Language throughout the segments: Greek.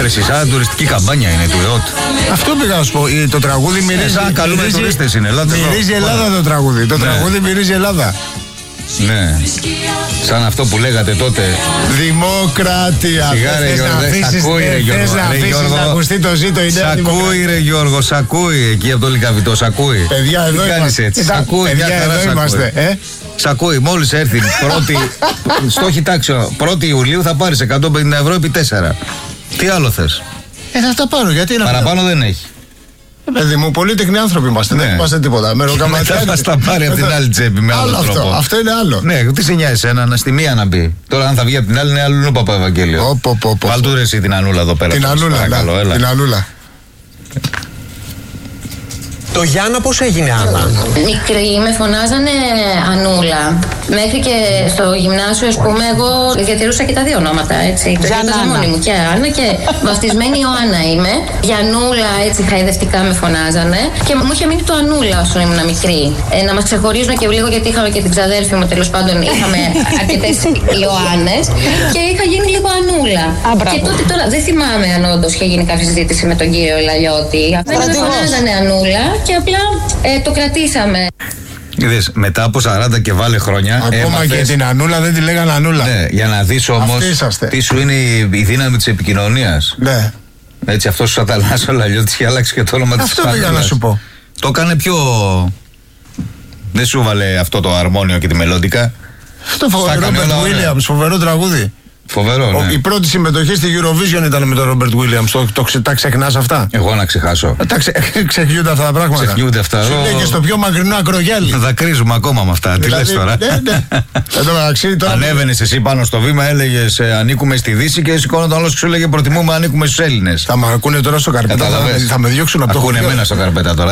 Βρεσί, σαν τουριστική καμπάνια είναι του ΕΟΤ. Αυτό πήγα να σου πω. Το τραγούδι μυρίζει. Σαν καλούμε τουρίστες είναι. Μυρίζει Ελλάδα το τραγούδι. Το τραγούδι μυρίζει Ελλάδα. Ναι. Σαν αυτό που λέγατε τότε. Δημοκρατία. Θες να αφήσεις να ακουστεί το ζήτο η Νέα Δημοκρατία. Σ' ακούει ρε Γιώργο, σ' ακούει εκεί από το Λυκαβητό, σ' ακούει. Παιδιά, εδώ είμαστε. Σ' ακούει, παιδιά, εδώ είμαστε. Σ' ακούει, μόλις έρθει στόχη τάξιο 1η Ιουλίου θα πάρεις 150 ευρώ επί 4. Τι άλλο θες? Θα τα πάρω, γιατί να παραπάνω δεν έχει. Παιδί μου, πολύτεχνοι άνθρωποι είμαστε. Ναι. Δεν είμαστε τίποτα. Μετά θα τα πάρει από την άλλη τσέπη με άλλο τρόπο. Αυτό είναι άλλο. Ναι, τι σε νοιάζει ένα, στη μία να μπει. Τώρα, αν θα βγει από την άλλη, είναι άλλο Παπαευαγγέλιο. Βάλ' ρε εσύ την Ανούλα εδώ πέρα. Την Ανούλα. Το Γιάννα πώς έγινε, Άννα? Μικρή, με φωνάζανε Ανούλα. Μέχρι και στο γυμνάσιο, ας πούμε, εγώ διατηρούσα και τα δύο ονόματα, έτσι. Το διάταζα μόνη μου, και Άννα και βαφτισμένη Ιωάννα είμαι. Γιαννούλα, έτσι χαϊδευτικά με φωνάζανε. Και μου είχε μείνει το Ανούλα όσο ήμουν μικρή. Να μας ξεχωρίζουν και λίγο, γιατί είχαμε και την ξαδέρφη μου, τέλος πάντων είχαμε αρκετές Ιωάννες. Και είχα γίνει λίγο Ανούλα. Και τότε τώρα δεν θυμάμαι αν όντως είχε γίνει κάποια συζήτηση με τον κύριο Λαλιώτη. Με φωνάζανε Ανούλα. Και απλά το κρατήσαμε. Είδες, μετά από 40 και βάλε χρόνια. Ακόμα έμαθες, και την Ανούλα δεν τη λέγανε Ανούλα. Ναι, για να δεις όμως τι σου είναι η δύναμη της επικοινωνίας. Ναι. Έτσι, αυτό σου αταλάσει ο Λαλιώτης και άλλαξε και το όνομα της Αυτό πήγα να σου πω. Το έκανε πιο. Δεν σου βάλε αυτό το αρμόνιο και τη μελόντικα. Αυτό Ρόμπερτ Βίλιαμς, φοβερό τραγούδι. Φοβερό, ναι. Η πρώτη συμμετοχή στη Eurovision ήταν με τον Ρόμπερτ Βίλιαμς. Τα ξεχνάς αυτά? Εγώ να ξεχάσω. Ξεχνιούνται αυτά τα πράγματα. Ξεχνιούνται αυτά. Σου λέει και στο πιο μακρινό ακρογιάλι. Δακρύζουμε ακόμα με αυτά. Τι λες τώρα? Ανέβαινες εσύ πάνω στο βήμα, έλεγες ανήκουμε στη Δύση και σηκώνονταν όλος και σου έλεγε προτιμούμε ανήκουμε στους Έλληνες. Θα με ακούνε τώρα στο καρπέτα. Θα με διώξουν από το χωριό. Ακούνε εμένα στο καρπέτα τώρα.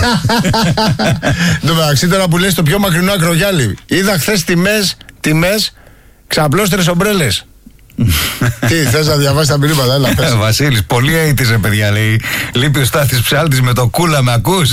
Το μεταξύ τώρα που λες το πιο μακρινό ακρογιάλι. Είδα χθες τιμές ξαπλώστερες ομπρέλες. Τι, θες να διαβάσεις τα μηνύματα? Έλα, πες. Βασίλης, πολύ αίτησε παιδιά, λέει. Λείπει ο Στάθης Ψάλτης με το κούλα, με ακούς?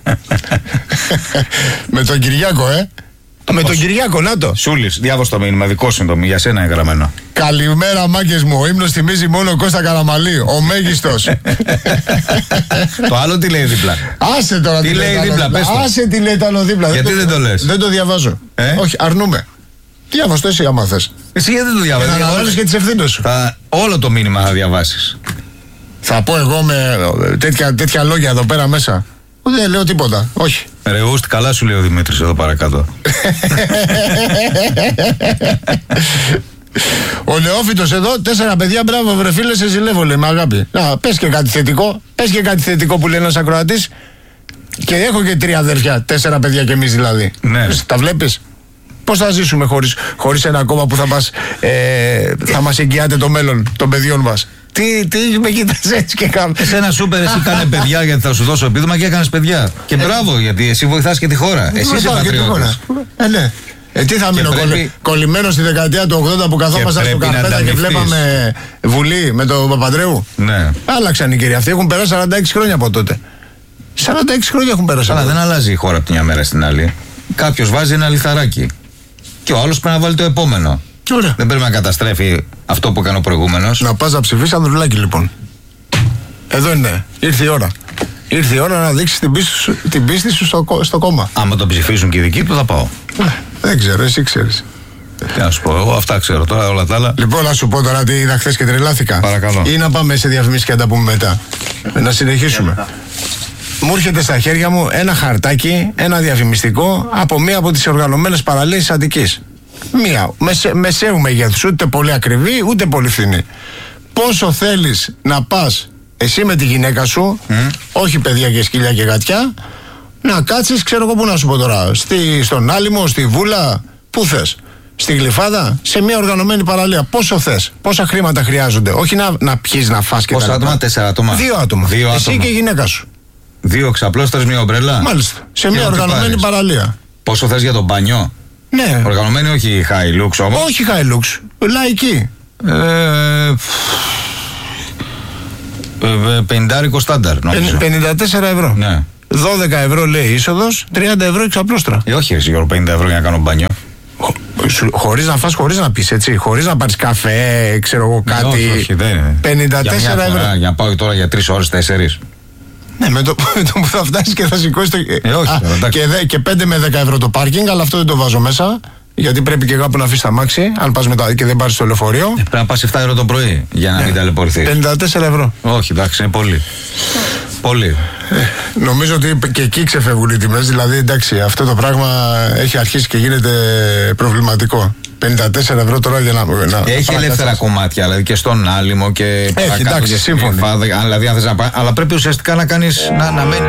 Με τον Κυριάκο, Με τον Κυριάκο, να το. Σούλης, διάβασε το μήνυμα, δικό σύντομο, για σένα είναι γραμμένο. Καλημέρα, μάγκες μου. Ο ύμνος θυμίζει μόνο Κώστα Καραμαλή, ο μέγιστος. Το άλλο τι λέει δίπλα? Άσε τώρα τι λέει δίπλα, πες το. Άσε τι λέει το άλλο δίπλα. Γιατί δεν το λες? Δεν το διαβάζω. Όχι, αρνούμε. Διάβασε το εσύ άμα θες. Εσύ γιατί δεν το διαβάζεις? Να αναλάβεις και τις ευθύνες σου. Όλο το μήνυμα θα διαβάσεις. Θα πω εγώ με τέτοια λόγια εδώ πέρα μέσα? Δεν λέω τίποτα. Όχι. Ρε Ούστη, καλά σου λέει ο Δημήτρης εδώ παρακάτω. Ο Νεόφυτος εδώ, 4 παιδιά, μπράβο βρε φίλε, σε ζηλεύω, λέει, με αγάπη. Να, πες και κάτι θετικό. Πες και κάτι θετικό που λέει ένας ακροατής. Και έχω και 3 αδέρφια, 4 παιδιά κι εμείς δηλαδή. Ναι. Τα βλέπεις? Πώς θα ζήσουμε χωρίς ένα κόμμα που θα μας εγγυάται το μέλλον των παιδιών μας? Τι με κοιτάς έτσι και κάνω? Εσένα σούπερ, εσύ κάνε παιδιά γιατί θα σου δώσω επίδομα και έκανες παιδιά. Και μπράβο, γιατί εσύ βοηθάς και τη χώρα. Εσύ είσαι πατριώτης. Ναι. Τι θα μείνω κολλημένο στη δεκαετία του 80 που καθόμασταν στο καρπέτα και βλέπαμε Βουλή με τον Παπαντρέου? Ναι. Άλλαξαν οι κύριοι αυτοί, έχουν περάσει 46 χρόνια από τότε. 46 χρόνια έχουν περάσει. Αλλά δεν αλλάζει η χώρα από τη μια μέρα στην άλλη. Κάποιος βάζει ένα λιθαράκι. Και ο άλλος πρέπει να βάλει το επόμενο. Ωραία. Δεν πρέπει να καταστρέφει αυτό που έκανε ο προηγούμενος. Να πας να ψηφίσεις Ανδρουλάκη λοιπόν. Εδώ είναι. Ήρθε η ώρα. Ήρθε η ώρα να δείξεις την πίστη σου στο κόμμα. Άμα το ψηφίσουν και οι δικοί του θα πάω. Δεν ξέρω, εσύ ξέρεις. Τι να σου πω, εγώ αυτά ξέρω τώρα, όλα τα άλλα. Λοιπόν, να σου πω τώρα τι είδα χθες και τρελάθηκα. Παρακαλώ. Ή να πάμε σε διαφημίσεις και να τα πούμε μετά. Να συνεχίσουμε. Μου έρχεται στα χέρια μου ένα χαρτάκι, ένα διαφημιστικό από μία από τις οργανωμένες παραλίες της Αττικής. Μία, μεσαίου μεγέθους, ούτε πολύ ακριβή, ούτε πολύ φθηνή. Πόσο θέλεις να πας εσύ με τη γυναίκα σου, όχι παιδιά και σκυλιά και γατιά, να κάτσεις, ξέρω εγώ πού να σου πω τώρα, στον Άλυμο, στη Βούλα, πού θες, στη Γλυφάδα, σε μια οργανωμένη παραλία. Πόσο θες, πόσα χρήματα χρειάζονται, όχι να πιείς, να φας και πόσα άτομα, 4 άτομα. 2 άτομα. Εσύ και η γυναίκα σου. 2 ξαπλώστερες, μια ομπρέλα. Μάλιστα, σε μια οργανωμένη παραλία. Πόσο θες για το μπάνιο? Ναι. Οργανωμένη, όχι high lux όμως. Όχι high lux, λαϊκή. 50 στάνταρ νομίζω. 54 ευρώ. Ναι. 12 ευρώ λέει είσοδος, 30 ευρώ εξαπλώστρα. Όχι, εσύ 50 ευρώ για να κάνω μπάνιο. Χωρίς να φας, χωρίς να πεις, έτσι. Χωρίς να πάρεις καφέ, ξέρω εγώ κάτι. Όχι, δεν είναι. 54 ευρώ. Για να πάω τώρα για 3 ώρες, 4. Ναι, με το που θα φτάσει και θα σηκώσει το. Όχι, και 5 με 10 ευρώ το πάρκινγκ, αλλά αυτό δεν το βάζω μέσα. Γιατί πρέπει και κάπου να αφήσει τα μάξι. Αν πας μετά και δεν πάρεις το λεωφορείο. Πρέπει να πας 7 ευρώ το πρωί για να μην ταλαιπωρηθείς. 54 ευρώ. Όχι, εντάξει, είναι πολύ. Πολύ. Νομίζω ότι και εκεί ξεφεύγουν οι τιμές. Δηλαδή, εντάξει, αυτό το πράγμα έχει αρχίσει και γίνεται προβληματικό. 54 ευρώ τώρα για να. Έχει ελεύθερα κομμάτια, δηλαδή και στον Άλυμο και. Έχει, εντάξει, σύμφωνοι. Δηλαδή, αν θες να πάει. Αλλά πρέπει ουσιαστικά να κάνεις. Να μένει.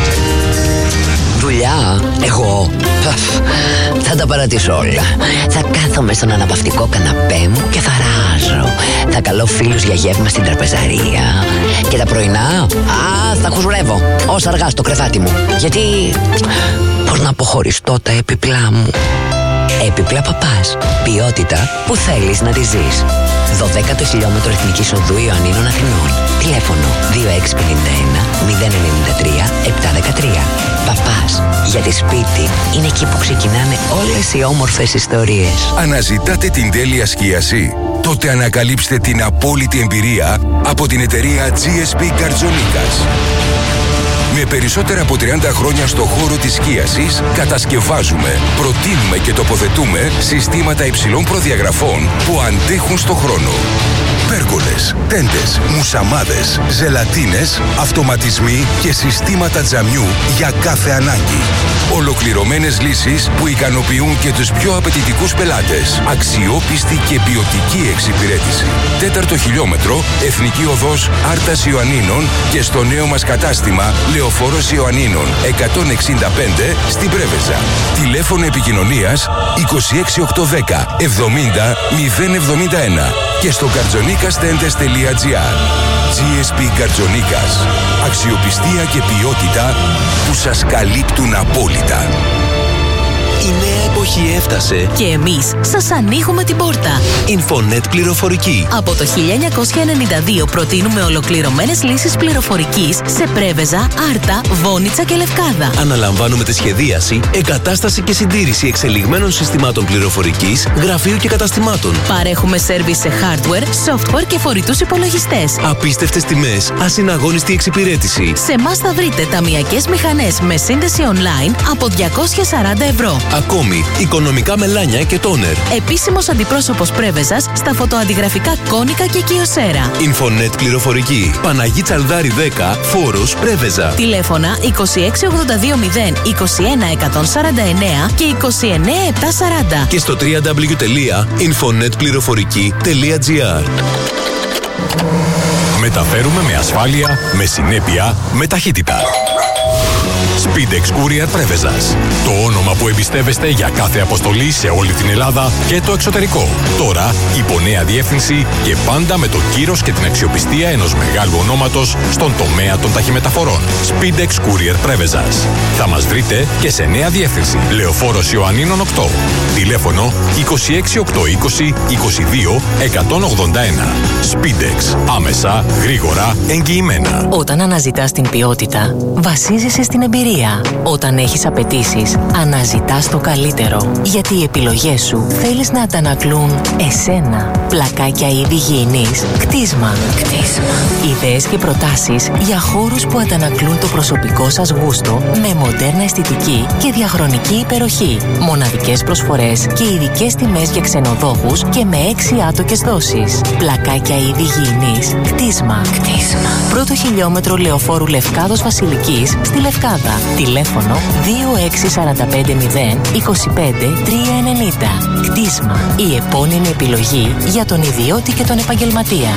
Δουλειά, εγώ θα τα παρατήσω όλα. Θα κάθομαι στον αναπαυτικό καναπέ μου και θα ράζω. Θα καλώ φίλους για γεύμα στην τραπεζαρία. Και τα πρωινά, θα χουζουρεύω ως αργά στο κρεβάτι μου. Γιατί πώς να αποχωριστώ τα έπιπλά μου. Έπιπλα Παπάς. Ποιότητα που θέλεις να τη ζεις. 12ο χιλιόμετρο Εθνικής Οδού Ιωαννίνων Αθηνών. Τηλέφωνο 2651 093 713. Παπάς. Γιατί σπίτι είναι εκεί που ξεκινάνε όλες οι όμορφες ιστορίες. Αναζητάτε την τέλεια σκίαση? Τότε ανακαλύψτε την απόλυτη εμπειρία από την εταιρεία GSP Καρτζονίκας. Με περισσότερα από 30 χρόνια στο χώρο της σκίασης, κατασκευάζουμε, προτείνουμε και τοποθετούμε συστήματα υψηλών προδιαγραφών που αντέχουν στο χρόνο. Πέργολες, τέντες, μουσαμάδες, ζελατίνες, αυτοματισμοί και συστήματα τζαμιού για κάθε ανάγκη. Ολοκληρωμένες λύσεις που ικανοποιούν και τους πιο απαιτητικούς πελάτες. Αξιόπιστη και ποιοτική εξυπηρέτηση. 4ο χιλιόμετρο, Εθνική Οδός Άρτας Ιωαννίνων και στο νέο μας κατάστημα Λεωφόρος Ιωαννίνων 165 στην Πρέβεζα. Τηλέφωνο επικοινωνίας 26810 70 071 και στο kartzonikastentes.gr. GSP Καρτζονίκας. Αξιοπιστία και ποιότητα που σας καλύπτουν απόλυτα. Η νέα εποχή έφτασε και εμείς σας ανοίγουμε την πόρτα. Infonet πληροφορική. Από το 1992 προτείνουμε ολοκληρωμένες λύσεις πληροφορικής σε Πρέβεζα, Άρτα, Βόνιτσα και Λευκάδα. Αναλαμβάνουμε τη σχεδίαση, εγκατάσταση και συντήρηση εξελιγμένων συστημάτων πληροφορικής, γραφείου και καταστημάτων. Παρέχουμε σέρβις σε hardware, software και φορητούς υπολογιστές. Απίστευτες τιμές, ασυναγώνιστη εξυπηρέτηση. Σε εμάς θα βρείτε ταμειακές μηχανές με σύνδεση online από 240 ευρώ. Ακόμη, οικονομικά μελάνια και τόνερ. Επίσημος αντιπρόσωπος Πρέβεζας στα φωτοαντιγραφικά Κόνικα και Κιοσέρα. Infonet πληροφορική. Παναγί Τσαλδάρη 10, Φόρος, Πρέβεζα. Τηλέφωνα 26220 21149 και 29740. Και στο www.infonetplηροφορική.gr. Μεταφέρουμε με ασφάλεια, με συνέπεια, με ταχύτητα. Speedex Courier Πρέβεζας. Το όνομα που εμπιστεύεστε για κάθε αποστολή σε όλη την Ελλάδα και το εξωτερικό. Τώρα υπό νέα διεύθυνση και πάντα με το κύρος και την αξιοπιστία ενός μεγάλου ονόματος στον τομέα των ταχυμεταφορών. Speedex Courier Πρέβεζας. Θα μας βρείτε και σε νέα διεύθυνση. Λεωφόρος Ιωαννίνων 8. Τηλέφωνο 26820 22 181. Speedex. Άμεσα, γρήγορα, εγγυημένα. Όταν αναζητάς την ποιότητα, βασίζεσαι στην εμπειρία. Όταν έχεις απαιτήσεις, αναζητάς το καλύτερο. Γιατί οι επιλογές σου θέλεις να αντανακλούν εσένα. Πλακάκια είδη υγιεινής. Κτίσμα. Ιδέες και προτάσεις για χώρους που αντανακλούν το προσωπικό σας γούστο με μοντέρνα αισθητική και διαχρονική υπεροχή. Μοναδικές προσφορές και ειδικές τιμές για ξενοδόχους και με 6 άτοκες δόσεις. Πλακάκια είδη υγιεινής. Κτίσμα. Πρώτο χιλιόμετρο Λεωφόρου Λευκάδος Βασιλικής στη Λευκάδα. Τηλέφωνο 26450 25 390. Κτίσμα. Η επώνυμη επιλογή για τον ιδιώτη και τον επαγγελματία.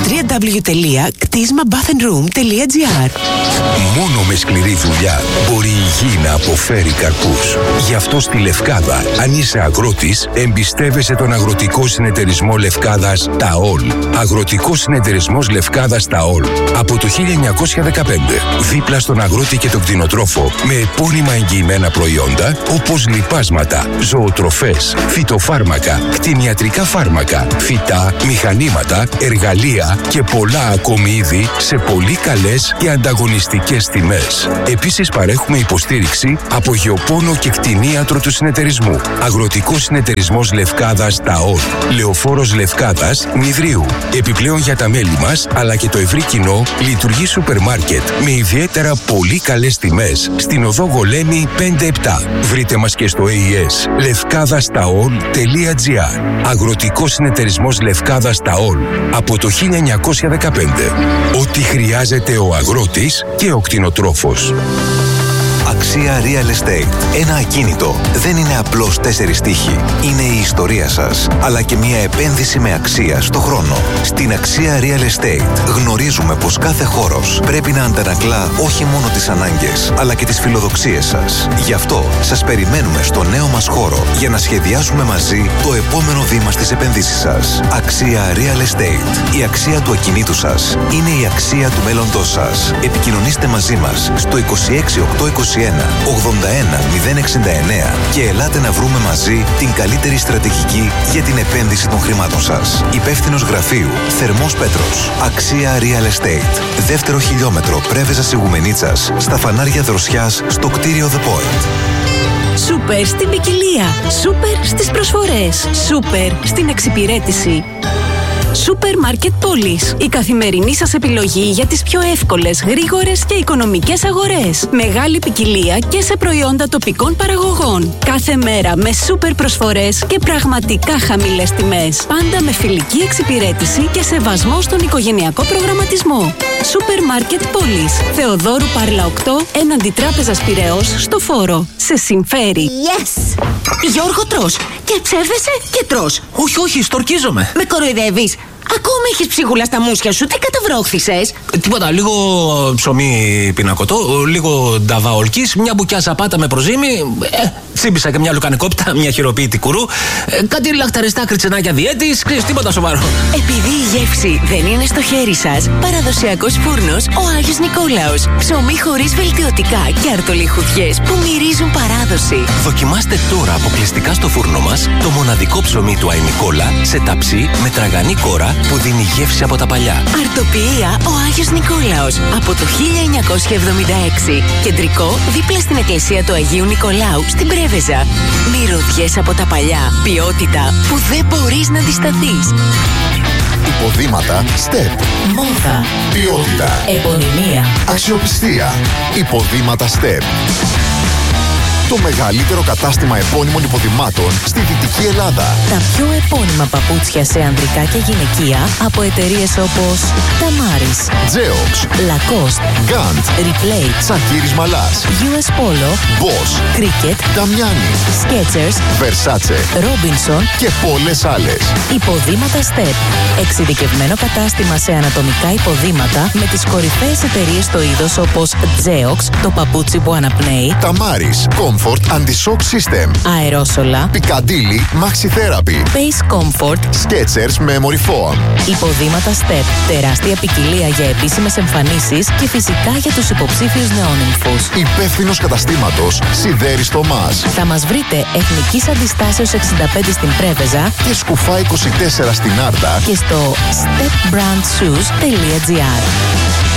www.κτίσμαbathandroom.gr. Μόνο με σκληρή δουλειά μπορεί η γη να αποφέρει καρπούς. Γι' αυτό στη Λευκάδα, αν είσαι αγρότης, εμπιστεύεσαι τον Αγροτικό Συνεταιρισμό Λευκάδας ΤΑΟΛ. Αγροτικός Συνεταιρισμός Λευκάδας ΤΑΟΛ. Από το 1915. Δίπλα στον αγρότη και τον κτηνοτρόφο κτηνοτρόφο με επώνυμα εγγυημένα προϊόντα όπως λιπάσματα, ζωοτροφές, φυτοφάρμακα, κτηνιατρικά φάρμακα, φυτά, μηχανήματα, εργαλεία και πολλά ακόμη είδη σε πολύ καλές και ανταγωνιστικές τιμές. Επίσης παρέχουμε υποστήριξη από γεωπόνο και κτηνίατρο του συνεταιρισμού. Αγροτικός συνεταιρισμός Λευκάδας ΤΑΟΛ. Λεωφόρος Λευκάδας Νηδρίου. Επιπλέον για τα μέλη μας αλλά και το ευρύ κοινό λειτουργεί σούπερ μάρκετ με ιδιαίτερα πολύ καλές τιμές στην οδό Γολέμη 5-7. Βρείτε μας και στο AES levkadastaol.gr. Αγροτικός συνεταιρισμός Λευκάδας ΤΑΟΛ από το 1915. Ό,τι χρειάζεται ο αγρότης και ο κτηνοτρόφος. Αξία Real Estate. Ένα ακίνητο δεν είναι απλώς 4 τοίχοι. Είναι η ιστορία σας, αλλά και μια επένδυση με αξία στο χρόνο. Στην Αξία Real Estate γνωρίζουμε πως κάθε χώρος πρέπει να αντανακλά όχι μόνο τις ανάγκες, αλλά και τις φιλοδοξίες σας. Γι' αυτό σας περιμένουμε στο νέο μας χώρο για να σχεδιάσουμε μαζί το επόμενο βήμα στις επενδύσεις σας. Αξία Real Estate. Η αξία του ακινήτου σας είναι η αξία του μέλλοντός σας. Επικοινωνήστε μαζί μας στο 26821 81 069 και ελάτε να βρούμε μαζί την καλύτερη στρατηγική για την επένδυση των χρημάτων σας. Υπεύθυνος γραφείου Θερμός Πέτρος. Αξία Real Estate. Δεύτερο χιλιόμετρο Πρέβεζας Ιγουμενίτσας στα φανάρια Δροσιάς στο κτίριο The Point. Σούπερ στην ποικιλία. Σούπερ στις προσφορές. Σούπερ στην εξυπηρέτηση. Σούπερ Μάρκετ Πόλης. Η καθημερινή σας επιλογή για τις πιο εύκολες, γρήγορες και οικονομικές αγορές. Μεγάλη ποικιλία και σε προϊόντα τοπικών παραγωγών. Κάθε μέρα με σούπερ προσφορές και πραγματικά χαμηλές τιμές. Πάντα με φιλική εξυπηρέτηση και σεβασμό στον οικογενειακό προγραμματισμό. Σούπερ Μάρκετ Πόλης. Θεοδόρου Πάρλα 8, έναντι Τράπεζας Πειραιώς, στο Φόρο. Σε συμφέρει. Yes! Γιώργο, τρως. Και ψεύδεσαι και τρως. Όχι, στορκίζομαι. Με κοροϊδεύεις. Ακόμα έχεις ψίχουλα στα μουσια σου. Τι καταβρόχθησες? Τίποτα, λίγο ψωμί πινακωτό, λίγο νταβαολκής, μια μπουκιά ζαπάτα με προζύμι, τσίμπησα και μια λουκανικόπτα, μια χειροποίητη κουρού, κάτι λαχταριστά κριτσενάκια διέτης, τίποτα σοβαρό. Επειδή η γεύση δεν είναι στο χέρι σας, παραδοσιακός φούρνος ο Άγιος Νικόλαος. Ψωμί χωρίς βελτιωτικά και αρτολιχουδιές που μυρίζουν παράδοση. Δοκιμάστε τώρα αποκλειστικά στο φούρνο μας το μοναδικό ψωμί του Άι Νικόλα σε ταψί με τραγανή κόρα που δίνει γεύση από τα παλιά. Αρτοποιία ο Άγιος Νικόλαος από το 1976. Κεντρικό δίπλα στην εκκλησία του Αγίου Νικολάου στην Πρέβεζα. Μυρωδιές από τα παλιά. Ποιότητα που δεν μπορείς να αντισταθείς. Υποδήματα STEP. Μόδα. Ποιότητα. Επωνυμία. Αξιοπιστία. Υποδήματα STEP. Το μεγαλύτερο κατάστημα επώνυμων υποδημάτων στη Δυτική Ελλάδα. Τα πιο επώνυμα παπούτσια σε ανδρικά και γυναικεία από εταιρείες όπως Tamaris, Geox, Lacoste, Gant, Replay, Τσακίρης Μαλάς, US Polo, Boss, Cricket, Damiani, Skechers, Versace, Robinson και πολλές άλλες. Υποδήματα STEP. Εξειδικευμένο κατάστημα σε ανατομικά υποδήματα με τις κορυφαίες εταιρείες στο είδος όπως Geox, το παπούτσι που αναπνέει, Tamaris, Comfort Anti-Shock System, αερόσολα, Piccadilly Maxi Therapy, Pace Comfort, Skechers Memory Foam. Υποδήματα STEP. Τεράστια ποικιλία για επίσημες εμφανίσεις και φυσικά για τους υποψήφιους νεόνυμφους. Υπεύθυνος καταστήματος Σιδέρης Θωμάς. Θα μας βρείτε Εθνικής Αντιστάσεως 65 στην Πρέβεζα και Σκουφά 24 στην Άρτα και στο stepbrandshoes.gr.